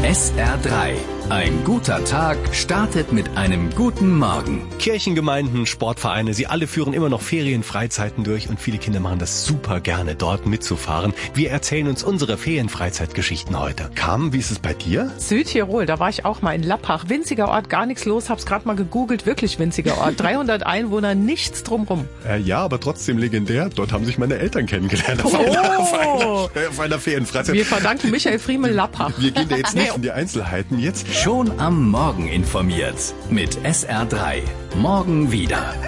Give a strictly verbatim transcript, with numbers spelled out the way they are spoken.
S R drei. Ein guter Tag startet mit einem guten Morgen. Kirchengemeinden, Sportvereine, sie alle führen immer noch Ferienfreizeiten durch und viele Kinder machen das super gerne, dort mitzufahren. Wir erzählen uns unsere Ferienfreizeitgeschichten heute. Carmen, wie ist es bei dir? Südtirol, da war ich auch mal in Lappach. Winziger Ort, gar nichts los, hab's gerade mal gegoogelt, wirklich winziger Ort. dreihundert Einwohner, nichts drumrum. Äh, ja, aber trotzdem legendär. Dort haben sich meine Eltern kennengelernt. Auf, Oh. einer, auf, einer, auf einer Ferienfreizeit. Wir verdanken Michael Friemel Lappach. Wir gehen da jetzt nicht in die Einzelheiten. Jetzt Schon am Morgen informiert mit S R drei. Morgen wieder.